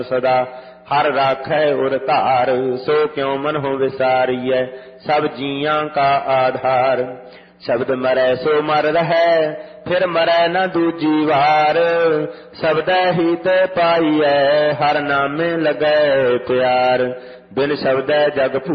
सदा हर राखै उर धार। सो क्यों मन हो विसारियै सब जियां का आधार। शब्द मरै सो मर रहै फिर मरै न दूजी वार। शब्दै हित पाईयै हर नामे लगै प्यार। बिन शब्दै जग